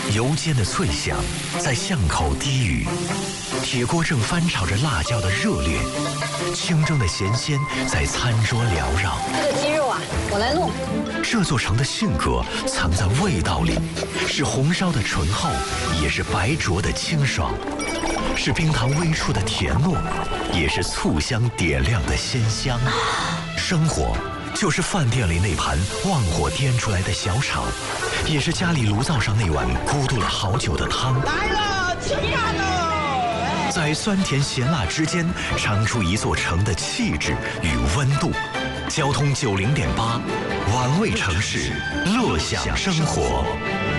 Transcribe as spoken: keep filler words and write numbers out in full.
油煎的脆香在巷口低语，铁锅正翻炒着辣椒的热烈，清蒸的咸鲜在餐桌缭绕。 这个鸡肉啊，我来弄。 这座城的性格藏在味道里，是红烧的醇厚，也是白灼的清爽，是冰糖微出的甜糯，也是醋香点亮的鲜香。生活就是饭店里那盘旺火颠出来的小炒，也是家里炉灶上那碗咕嘟了好久的汤。 来了，起饭喽！ 在酸甜咸辣之间，尝出一座城的气质与温度。交通九零点八，玩味城市，乐享生活。